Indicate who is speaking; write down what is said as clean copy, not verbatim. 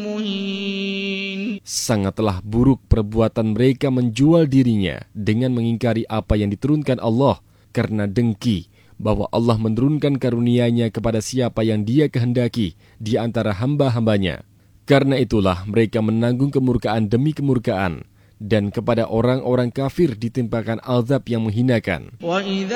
Speaker 1: Sangatlah buruk perbuatan mereka menjual dirinya dengan mengingkari apa yang diturunkan Allah karena dengki bahwa Allah menurunkan karunia-Nya kepada siapa yang Dia kehendaki di antara hamba-hambanya. Karena itulah mereka menanggung kemurkaan demi kemurkaan, dan kepada orang-orang kafir ditimpakan azab yang menghinakan.